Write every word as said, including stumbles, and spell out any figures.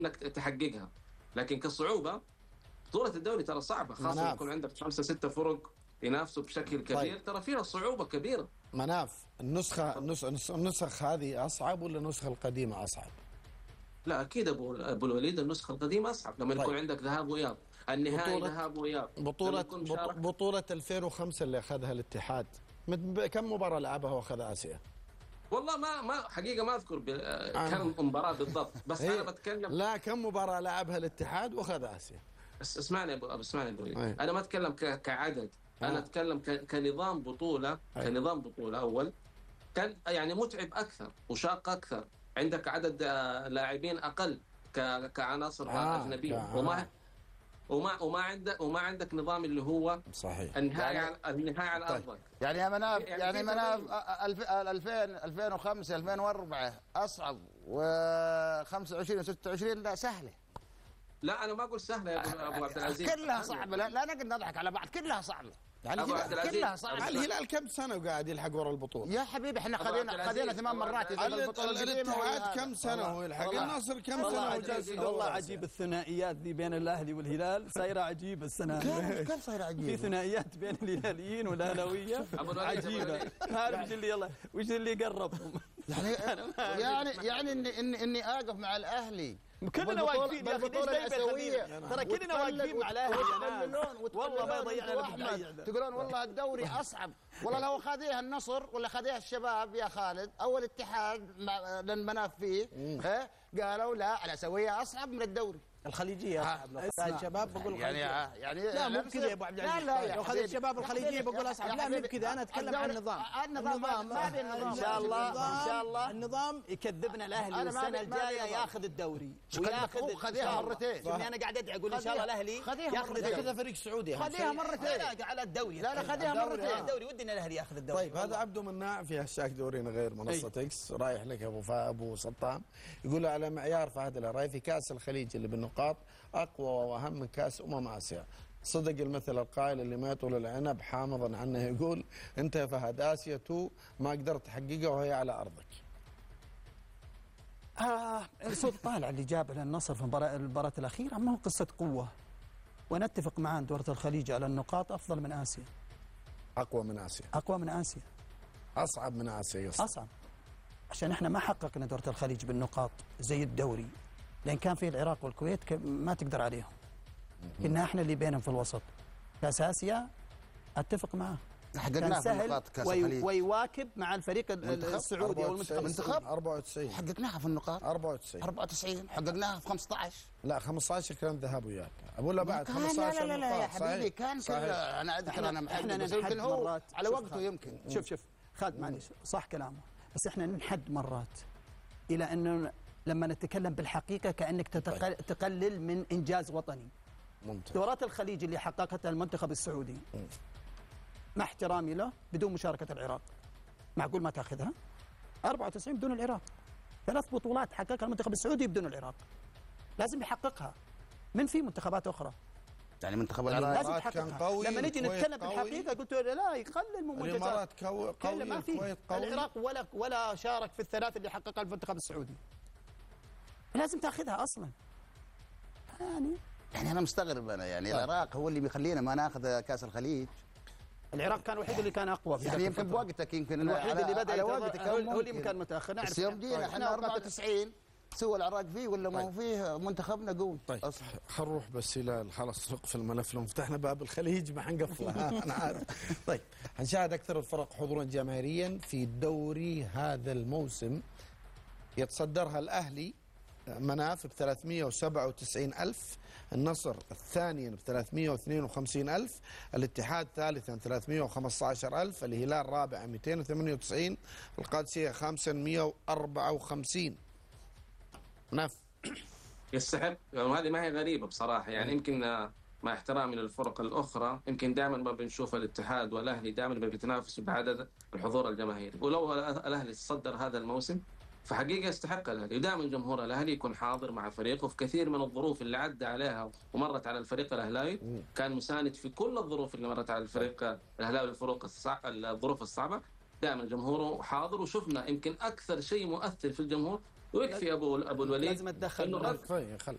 انك تحققها. لكن كصعوبه بطوله الدوري ترى صعبه، خاصه لما مناف. يكون عندك خمسه سته فرق ينافسوا بشكل كبير. طيب. ترى فيها صعوبه كبيره. مناف، النسخة النسخ النسخ هذه أصعب ولا النسخة القديمة أصعب؟ لا اكيد ابو ابو الوليد النسخه القديمه اصعب، لما طيب. يكون عندك ذهاب واياب، النهائي بطولة- ذهاب واياب، بطولة لما يكون مشارك- بطولة ألفين وخمسة اللي أخذها الاتحاد، مت- كم مباراة لعبها وأخذ آسيا؟ والله ما ما حقيقه ما اذكر ب- كم مباراه بالضبط، بس إيه. انا بتكلم. لا، كم مباراة لعبها الاتحاد وأخذ آسيا؟ بس اسمعني ابو اسمعني ابو وليد. أي. انا ما اتكلم ك- كعدد، آه. انا اتكلم ك- كنظام بطوله. أي. كنظام بطوله اول كان يعني متعب اكثر وشاق اكثر، عندك عدد آه، لاعبين اقل ك- كعناصر آه، اجنبيه، ك- وما وما وما عندك وما عندك نظام اللي هو صحيح. النهائي يعني- على النهائي على طيب. ارضك. يعني يا مناف يعني يعني في مناف تبين. ألف- ألفين ألفين وخمسة ألفين وأربعة اصعب، و25 و26 لا سهله. لا انا ما اقول سهله يا ابو أبو عبد العزيز، كلها صعبه، لا, لا نقدر نضحك على بعض، كلها صعبه. يعني أبو عبد الهلال- العزيز. كلها صعبه. الهلال كم سنة وقاعد يلحق ورا البطولة؟ يا حبيبي احنا أبو عبد خذينا العزيز، خذينا ثمان أبو عبد مرات إذا العزيز. بالبطولة القديمة الاتحاد ولا كم سنة هذا. هو يلحق؟ والله- النصر كم والله سنة عجيب. وجالس يدور والله آسيا؟ عجيب الثنائيات ذي بين الاهلي والهلال صايره عجيبه السنه كيف كيف صاير في عجيب؟ ثنائيات بين الهلاليين والاهلاويه أبو الوليد، أبو عجيبه. الوليد. عارف وش اللي يلا وش اللي قربهم؟ يعني يعني يعني اني اني اني اقف مع الاهلي كلنا بالبطولة- واقفين يا اخي، ليش بالبطولة جايب الآسيوية. الخبير؟ ترى كلنا واقفين مع الاهلي يا ناس. والله ما يضيعنا وانتوا البداية أحمد ده. تقولون والله الدوري اصعب، والله لو خذيها النصر ولا خذيها الشباب يا خالد او الاتحاد مع- لان مناف فيه ها قالوا لا الاسيويه اصعب من الدوري. الخليجيه اصعب. لو خذ الشباب بقول يعني الخليجيه. يعني لا مو بكذا يا ابو عبد العزيز. لا لا لو خذ الشباب الخليجيه بقول اصعب. لا مو بكذا، انا اتكلم عن النظام. النظام ما في النظام ان شاء الله ان شاء الله النظام يكذبنا الاهلي أنا ما والسنه أبي- ما أبي الجايه نظام. ياخذ الدوري خذ- إن خذيها شاء الله. مرتين. شوفني انا قاعد ادعي اقول ان شاء الله الاهلي خذيها ياخذ مرتين. الدوري. كذا فريق سعودي أهم خذيها شيء. مرتين. لا على الدوري. لا لا خذيها الدوري مرتين. الدوري ودي ان الاهلي ياخذ الدوري. طيب، هذا عبده مناع في هاشتاج دورينا غير منصة أي. اكس، رايح لك ابو فا ابو سطام، يقول على معيار فهد العراي في كاس الخليج اللي بالنقاط اقوى واهم من كاس امم اسيا. صدق المثل القائل اللي ما يطول العنب حامضا عنه، يقول انت يا فهد اسيا تو ما قدرت تحققها وهي على ارضك. آه الصوت طالع اللي جابه للنصر في المباراة المباراة الأخيرة ما هو قصة قوة، ونتفق معاه أن دورة الخليج على النقاط أفضل من آسيا، اقوى من اسيا، أقوى من آسيا، اصعب من اسيا يصير. أصعب، عشان إحنا ما حققنا دورة الخليج بالنقاط زي الدوري، لأن كان فيه العراق والكويت ك- ما تقدر عليهم، كنا إحنا اللي بينهم في الوسط. كأس آسيا أتفق معاه حققناها كان في سهل نقاط كأس وي الخليج. ويواكب مع الفريق ال- منتخب السعودي أو المنتخب منتخب أربعة وتسعين حققناها في النقاط أربعة وتسعين أربعة وتسعين حققناها في خمسة عشر. لا خمسة عشر كان ذهاب وياك، اقول له بعد كان خمسة عشر لا لا لا يا نقاط. حبيبي صحيح. كان كل صحيح. انا اذكر انا محدد احنا بس ننحد يمكن هو مرات. على شوف وقته خالد. يمكن. شوف شوف خالد معلش صح كلامه، بس احنا ننحد مرات الى انه لما نتكلم بالحقيقه كانك تتقل تقلل من انجاز وطني. ممتاز. دورات الخليج اللي حققتها المنتخب السعودي مع احترامي له بدون مشاركه العراق، معقول ما تاخذها؟ أربعة وتسعين بدون العراق، ثلاث بطولات حققها المنتخب السعودي بدون العراق، لازم يحققها. من في منتخبات اخرى يعني منتخب لازم العراق الإمارات كان تحققها. قوي، لما نجي الكويت نتكلم قوي. بالحقيقه قلت له لا يقلل من منجزات الامارات قوي كله قوي، ما في. الكويت قوي. العراق ولا ولا شارك في الثلاث اللي حققها المنتخب السعودي، لازم تاخذها اصلا. يعني يعني انا مستغرب انا يعني العراق هو اللي بيخلينا ما ناخذ كاس الخليج. العراق كان الوحيد اللي كان اقوى في يعني ذاك يمكن الفترة. بوقتك يمكن الوحيد على- اللي بدا على يتض- وقتك هو هو اللي ممكن. كان متاخر. نعرف بس يوم جينا احنا أربعة وتسعين سوى العراق فيه ولا ما هو فيه منتخبنا قوي. طيب أصلاً. خلينا نروح بس الى خلاص نقفل الملف، لو فتحنا باب الخليج ما حنقفله. انا عارف. طيب حنشاهد اكثر الفرق حضورا جماهيريا في الدوري هذا الموسم. يتصدرها الاهلي مناف ب ثلاثمئة وسبعة وتسعين ألف، النصر الثاني ب ثلاثمئة واثنين وخمسين ألف، الاتحاد ثالثا ثلاثمئة وخمسة عشر ألف، الهلال رابعا مئتين وثمانية وتسعين، القادسية خامسا مئة وأربعة وخمسين. مناف يستحق، يعني هذه ما هي غريبه بصراحه. يعني يمكن آه، مع احترامي للفرق الاخرى يمكن دائما ما بنشوف الاتحاد والاهلي دائما بيتنافسوا بعدد الحضور الجماهيري، ولو الاهلي تصدر هذا الموسم فحقيقه يستحق الاهلي. ودائما جمهور الاهلي يكون حاضر مع فريقه في كثير من الظروف اللي عدى عليها ومرت على الفريق الاهلاوي، كان مساند في كل الظروف اللي مرت على الفريق الاهلاوي، الفروق الصع... الظروف الصعبه دائما جمهوره حاضر. وشفنا يمكن اكثر شيء مؤثر في الجمهور، ويكفي ابو ابو الوليد لازم اتدخل إنه من رد- كفايه خل